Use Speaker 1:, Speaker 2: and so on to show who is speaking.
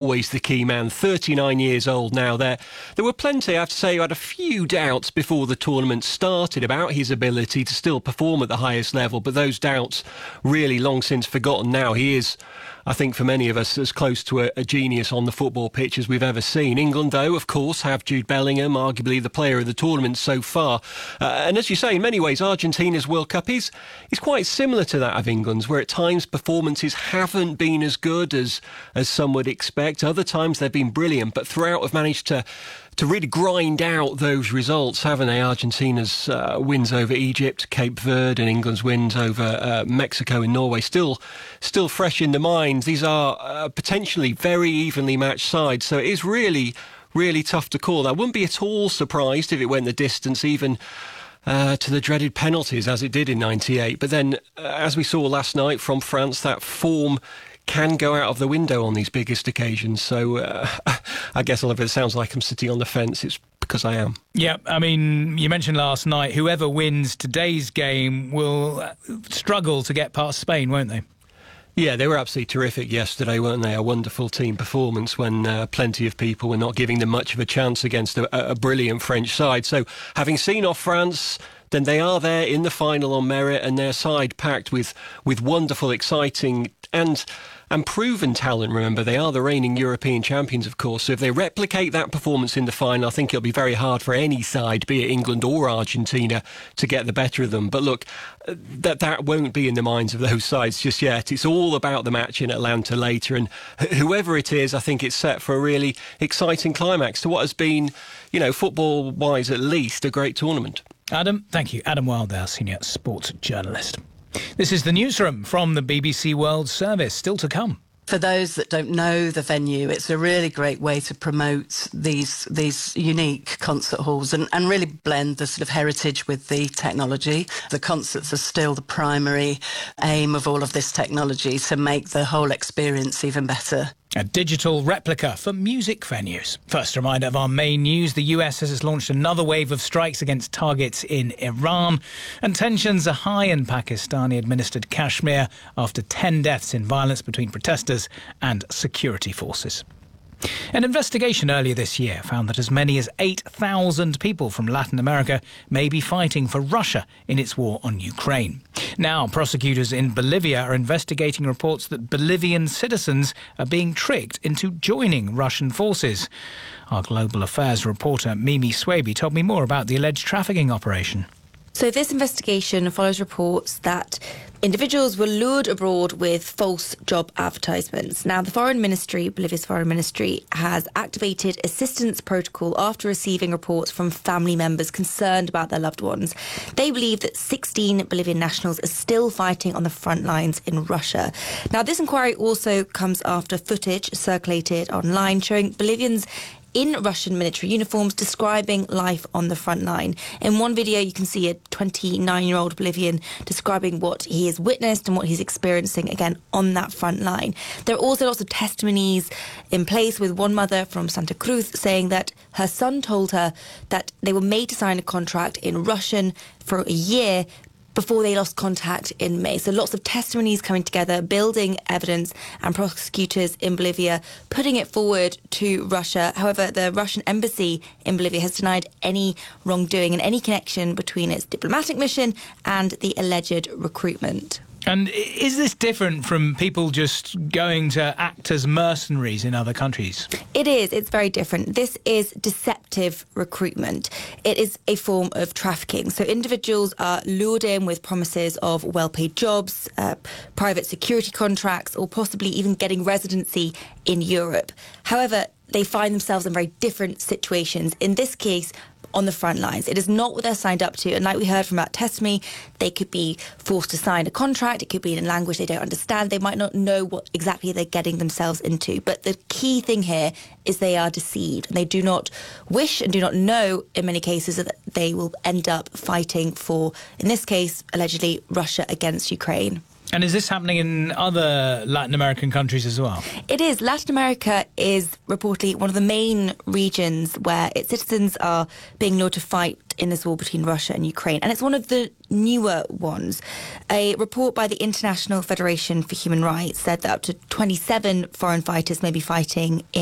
Speaker 1: always the key man, 39 years old now. There were plenty, I have to say, who had a few doubts before the tournament started about his ability to still perform at the highest level, but those doubts really long since forgotten now. He is, I think, for many of us, as close to a genius on the football pitch as we've ever seen. England, though, of course, have Jude Bellingham, arguably the player of the tournament so far. And as you say, in many ways, Argentina's World Cup is quite similar to that of England's, where at times performances haven't been as good as some would expect. Other times they've been brilliant, but throughout have managed to really grind out those results, haven't they? Argentina's wins over Egypt, Cape Verde, and England's wins over Mexico and Norway still fresh in the minds. These are potentially very evenly matched sides, so it is really, really tough to call. I wouldn't be at all surprised if it went the distance, even to the dreaded penalties, as it did in '98. But then, as we saw last night from France, that form can go out of the window on these biggest occasions. So I guess if it sounds like I'm sitting on the fence, it's because I am.
Speaker 2: Yeah, I mean, you mentioned last night, whoever wins today's game will struggle to get past Spain, won't they?
Speaker 1: Yeah, they were absolutely terrific yesterday, weren't they? A wonderful team performance when plenty of people were not giving them much of a chance against a brilliant French side. So having seen off France, then they are there in the final on merit, and their side packed with wonderful, exciting and proven talent. Remember, they are the reigning European champions, of course. So if they replicate that performance in the final, I think it'll be very hard for any side, be it England or Argentina, to get the better of them. But look, that won't be in the minds of those sides just yet. It's all about the match in Atlanta later, and whoever it is, I think it's set for a really exciting climax to what has been, football-wise at least, a great tournament.
Speaker 2: Adam, thank you. Adam Wilde, our senior sports journalist. This is the newsroom from the BBC World Service. Still to come.
Speaker 3: For those that don't know the venue, it's a really great way to promote these unique concert halls and really blend the sort of heritage with the technology. The concerts are still the primary aim of all of this technology, to make the whole experience even better.
Speaker 2: A digital replica for music venues. First reminder of our main news. The US has launched another wave of strikes against targets in Iran. And tensions are high in Pakistani-administered Kashmir after 10 deaths in violence between protesters and security forces. An investigation earlier this year found that as many as 8,000 people from Latin America may be fighting for Russia in its war on Ukraine. Now, prosecutors in Bolivia are investigating reports that Bolivian citizens are being tricked into joining Russian forces. Our global affairs reporter Mimi Swaby told me more about the alleged trafficking operation.
Speaker 4: So this investigation follows reports that individuals were lured abroad with false job advertisements. Now, the Bolivia's Foreign Ministry, has activated assistance protocol after receiving reports from family members concerned about their loved ones. They believe that 16 Bolivian nationals are still fighting on the front lines in Russia. Now, this inquiry also comes after footage circulated online showing Bolivians in Russian military uniforms describing life on the front line. In one video, you can see a 29-year-old Bolivian describing what he has witnessed and what he's experiencing, again, on that front line. There are also lots of testimonies in place, with one mother from Santa Cruz saying that her son told her that they were made to sign a contract in Russian for a year before they lost contact in May. So lots of testimonies coming together, building evidence, and prosecutors in Bolivia putting it forward to Russia. However, the Russian embassy in Bolivia has denied any wrongdoing and any connection between its diplomatic mission and the alleged recruitment.
Speaker 2: And is this different from people just going to act as mercenaries in other countries?
Speaker 4: It is. It's very different. This is deceptive recruitment. It is a form of trafficking. So individuals are lured in with promises of well-paid jobs, private security contracts, or possibly even getting residency in Europe. However, they find themselves in very different situations. In this case, on the front lines. It is not what they're signed up to. And like we heard from that testimony, they could be forced to sign a contract. It could be in a language they don't understand. They might not know what exactly they're getting themselves into. But the key thing here is they are deceived. And they do not wish and do not know, in many cases, that they will end up fighting for, in this case, allegedly, Russia against Ukraine.
Speaker 2: And is this happening in other Latin American countries as well?
Speaker 4: It is. Latin America is reportedly one of the main regions where its citizens are being lured to fight in this war between Russia and Ukraine. And it's one of the newer ones. A report by the International Federation for Human Rights said that up to 27 foreign fighters may be fighting in